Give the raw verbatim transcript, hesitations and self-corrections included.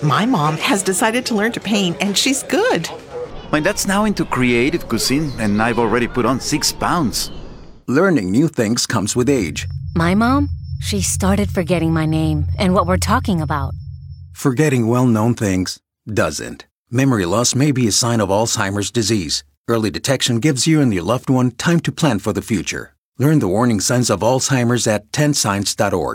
My mom has decided to learn to paint, and she's good. My dad's now into creative cuisine, and I've already put on six pounds. Learning new things comes with age. My mom, she started forgetting my name and what we're talking about. Forgetting well-known things doesn't. Memory loss may be a sign of Alzheimer's disease. Early detection gives you and your loved one time to plan for the future. Learn the warning signs of Alzheimer's at ten signs dot org.